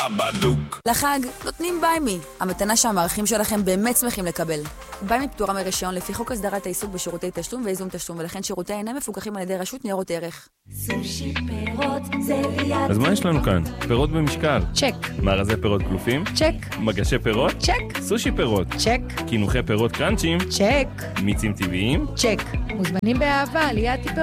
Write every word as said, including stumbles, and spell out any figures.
בבדוק. לחג נותנים ביימי, המתנה שהמערכים שלכם באמת שמחים לקבל. ביימי פטורה מרישיון לפי חוק הסדרת העיסוק בשירותי תשלום ואיזון תשלום, ולכן שירותי אינם מפוקחים על ידי רשות ניירות ערך. סושי פירות זה ליד. אז מה יש לנו כאן? פירות במשקל. צ'ק. מארזי פירות קלופים? צ'ק. מגשי פירות? צ'ק. סושי פירות? צ'ק. קינוחי פירות קראנצ'ים? צ'ק. מיצים טבעיים? צ'ק. מוזמנים באהבה ליד